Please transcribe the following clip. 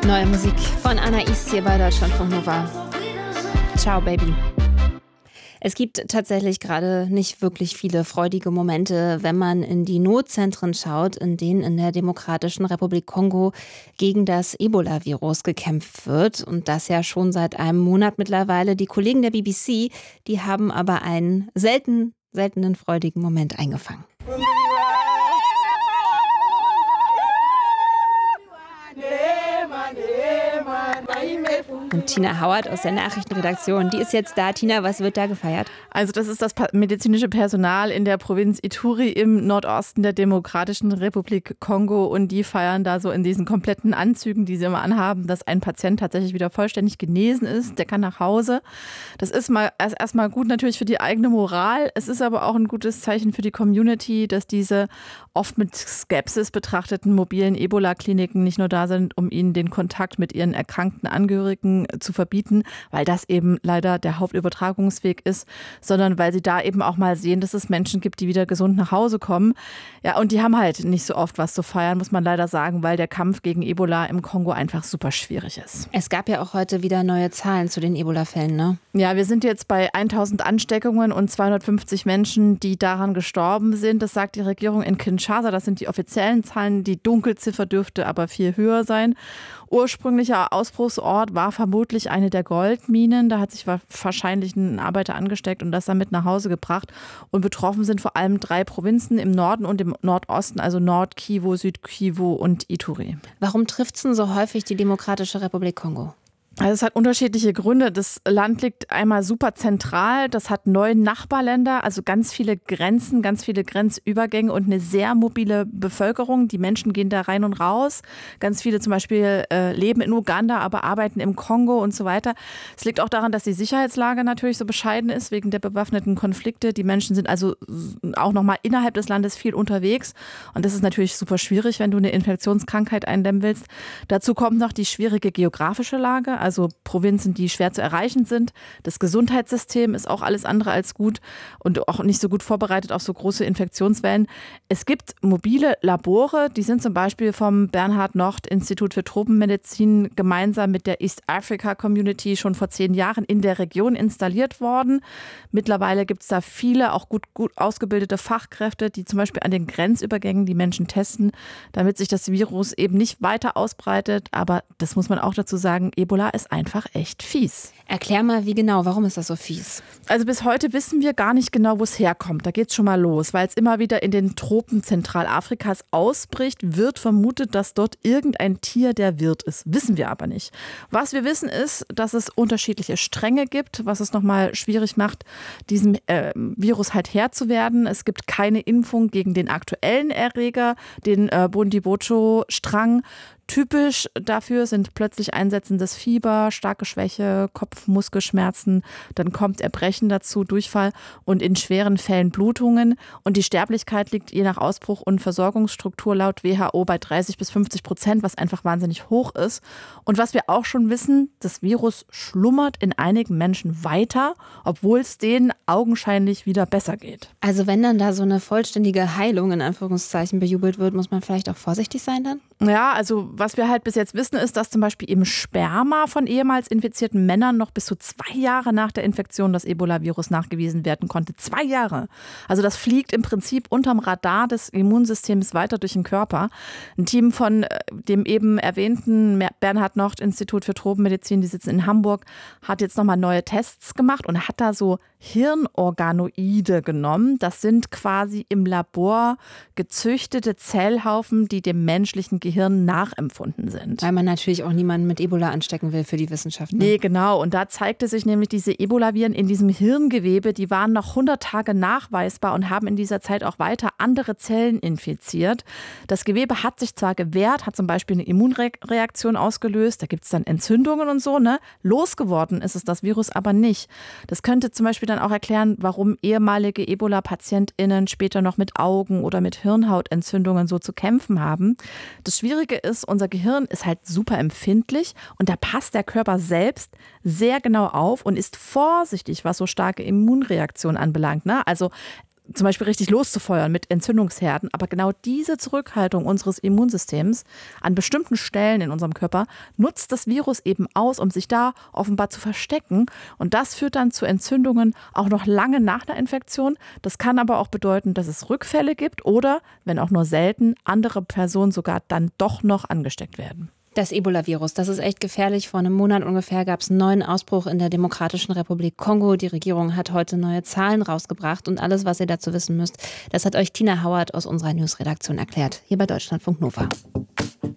Neue Musik von Anais hier bei Deutschlandfunk Nova. Ciao, Baby. Es gibt tatsächlich gerade nicht wirklich viele freudige Momente, wenn man in die Notzentren schaut, in denen in der Demokratischen Republik Kongo gegen das Ebola-Virus gekämpft wird. Und das ja schon seit einem Monat mittlerweile. Die Kollegen der BBC, die haben aber einen seltenen freudigen Moment eingefangen. Und Tina Howard aus der Nachrichtenredaktion, die ist jetzt da. Tina, was wird da gefeiert? Also das ist das medizinische Personal in der Provinz Ituri im Nordosten der Demokratischen Republik Kongo und die feiern da so in diesen kompletten Anzügen, die sie immer anhaben, dass ein Patient tatsächlich wieder vollständig genesen ist, der kann nach Hause. Das ist erstmal gut natürlich für die eigene Moral. Es ist aber auch ein gutes Zeichen für die Community, dass diese oft mit Skepsis betrachteten mobilen Ebola-Kliniken nicht nur da sind, um ihnen den Kontakt mit ihren erkrankten Angehörigen zu verbieten, weil das eben leider der Hauptübertragungsweg ist, sondern weil sie da eben auch mal sehen, dass es Menschen gibt, die wieder gesund nach Hause kommen. Ja, und die haben halt nicht so oft was zu feiern, muss man leider sagen, weil der Kampf gegen Ebola im Kongo einfach super schwierig ist. Es gab ja auch heute wieder neue Zahlen zu den Ebola-Fällen, ne? Ja, wir sind jetzt bei 1000 Ansteckungen und 250 Menschen, die daran gestorben sind. Das sagt die Regierung in Kinshasa. Das sind die offiziellen Zahlen. Die Dunkelziffer dürfte aber viel höher sein. Ursprünglicher Ausbruchsort war vermutlich eine der Goldminen. Da hat sich wahrscheinlich ein Arbeiter angesteckt und das dann mit nach Hause gebracht. Und betroffen sind vor allem 3 Provinzen im Norden und im Nordosten, also Nord-Kivu, Süd-Kivu und Ituri. Warum trifft es denn so häufig die Demokratische Republik Kongo? Also es hat unterschiedliche Gründe. Das Land liegt einmal super zentral, das hat 9 Nachbarländer, also ganz viele Grenzen, ganz viele Grenzübergänge und eine sehr mobile Bevölkerung. Die Menschen gehen da rein und raus. Ganz viele zum Beispiel leben in Uganda, aber arbeiten im Kongo und so weiter. Es liegt auch daran, dass die Sicherheitslage natürlich so bescheiden ist, wegen der bewaffneten Konflikte. Die Menschen sind also auch nochmal innerhalb des Landes viel unterwegs. Und das ist natürlich super schwierig, wenn du eine Infektionskrankheit eindämmen willst. Dazu kommt noch die schwierige geografische Lage, also Provinzen, die schwer zu erreichen sind. Das Gesundheitssystem ist auch alles andere als gut und auch nicht so gut vorbereitet auf so große Infektionswellen. Es gibt mobile Labore, die sind zum Beispiel vom Bernhard-Nocht-Institut für Tropenmedizin gemeinsam mit der East Africa Community schon vor 10 Jahren in der Region installiert worden. Mittlerweile gibt es da viele, auch gut ausgebildete Fachkräfte, die zum Beispiel an den Grenzübergängen die Menschen testen, damit sich das Virus eben nicht weiter ausbreitet. Aber das muss man auch dazu sagen, Ebola ist einfach echt fies. Erklär mal, wie genau, warum ist das so fies? Also bis heute wissen wir gar nicht genau, wo es herkommt. Da geht es schon mal los, weil es immer wieder in den Tropen Zentralafrikas ausbricht, wird vermutet, dass dort irgendein Tier der Wirt ist. Wissen wir aber nicht. Was wir wissen ist, dass es unterschiedliche Stränge gibt, was es nochmal schwierig macht, diesem Virus halt Herr zu werden. Es gibt keine Impfung gegen den aktuellen Erreger, den Bundibugyo-Strang. Typisch dafür sind plötzlich einsetzendes Fieber, starke Schwäche, Kopfmuskelschmerzen, dann kommt Erbrechen dazu, Durchfall und in schweren Fällen Blutungen. Und die Sterblichkeit liegt je nach Ausbruch und Versorgungsstruktur laut WHO bei 30-50%, was einfach wahnsinnig hoch ist. Und was wir auch schon wissen, das Virus schlummert in einigen Menschen weiter, obwohl es denen augenscheinlich wieder besser geht. Also wenn dann da so eine vollständige Heilung in Anführungszeichen bejubelt wird, muss man vielleicht auch vorsichtig sein dann? Ja, also was wir halt bis jetzt wissen, ist, dass zum Beispiel im Sperma von ehemals infizierten Männern noch bis zu 2 Jahre nach der Infektion das Ebola-Virus nachgewiesen werden konnte. 2 Jahre. Also das fliegt im Prinzip unterm Radar des Immunsystems weiter durch den Körper. Ein Team von dem eben erwähnten Bernhard-Nocht-Institut für Tropenmedizin, die sitzen in Hamburg, hat jetzt nochmal neue Tests gemacht und hat da so Hirnorganoide genommen. Das sind quasi im Labor gezüchtete Zellhaufen, die dem menschlichen Gehirn nachempfunden sind. Weil man natürlich auch niemanden mit Ebola anstecken will für die Wissenschaft. Ne? Nee, genau. Und da zeigte sich nämlich diese Ebola-Viren in diesem Hirngewebe, die waren noch 100 Tage nachweisbar und haben in dieser Zeit auch weiter andere Zellen infiziert. Das Gewebe hat sich zwar gewehrt, hat zum Beispiel eine Immunreaktion ausgelöst, da gibt es dann Entzündungen und so, ne? Losgeworden ist es das Virus aber nicht. Das könnte zum Beispiel dann auch erklären, warum ehemalige Ebola-PatientInnen später noch mit Augen- oder mit Hirnhautentzündungen so zu kämpfen haben. Das Schwierige ist, unser Gehirn ist halt super empfindlich und da passt der Körper selbst sehr genau auf und ist vorsichtig, was so starke Immunreaktionen anbelangt. Ne? Also zum Beispiel richtig loszufeuern mit Entzündungsherden. Aber genau diese Zurückhaltung unseres Immunsystems an bestimmten Stellen in unserem Körper nutzt das Virus eben aus, um sich da offenbar zu verstecken. Und das führt dann zu Entzündungen auch noch lange nach einer Infektion. Das kann aber auch bedeuten, dass es Rückfälle gibt oder, wenn auch nur selten, andere Personen sogar dann doch noch angesteckt werden. Das Ebola-Virus, das ist echt gefährlich. Vor einem Monat ungefähr gab es einen neuen Ausbruch in der Demokratischen Republik Kongo. Die Regierung hat heute neue Zahlen rausgebracht. Und alles, was ihr dazu wissen müsst, das hat euch Tina Hauert aus unserer Newsredaktion erklärt, hier bei Deutschlandfunk Nova.